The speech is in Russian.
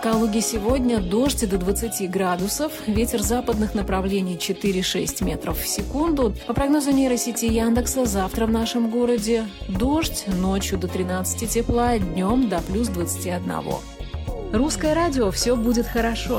Калуге сегодня дождь до 20 градусов, ветер западных направлений 4-6 метров в секунду. По прогнозу нейросети Яндекса, завтра в нашем городе дождь, ночью до 13 тепла, днем до плюс 21. Русское радио, все будет хорошо.